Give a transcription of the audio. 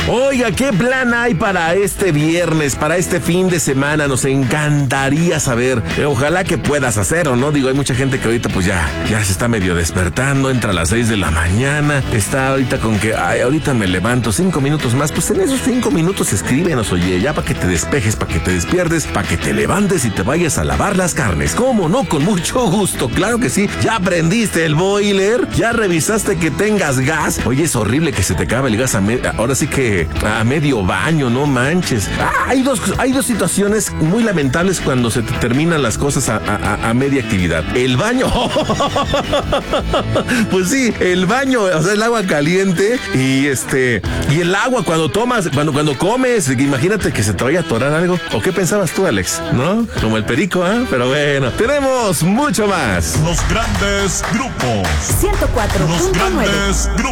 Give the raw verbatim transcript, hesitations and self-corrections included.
Oiga, ¿qué plan hay para este viernes, para este fin de semana? Nos encantaría saber. Eh, ojalá que puedas hacerlo, ¿no? Digo, hay mucha gente que ahorita pues ya, ya se está medio despertando, entra a las seis de la mañana, está ahorita con que, ay, ahorita me levanto cinco minutos más. Pues en esos cinco minutos escríbenos, oye, ya para que te despejes, para que te despiertes, para que te levantes y te vayas a lavar las carnes. ¿Cómo no? Con mucho gusto, claro que sí. ¿Ya prendiste el boiler? ¿Ya revisaste que tengas gas? Oye, es horrible que se te acabe el gas a me- ahora sí que a medio baño, no manches. Ah, hay dos, hay dos situaciones muy lamentables cuando se te terminan las cosas a, a, a media actividad. El baño. Pues sí, el baño, o sea, el agua caliente y este, y el agua cuando tomas, cuando, cuando comes, imagínate que se te vaya a atorar algo. ¿O qué pensabas tú, Alex? ¿No? Como el perico, ¿ah? ¿eh? Pero bueno, tenemos mucho más. Los grandes grupos. ciento cuatro punto nueve. Los grandes grupos.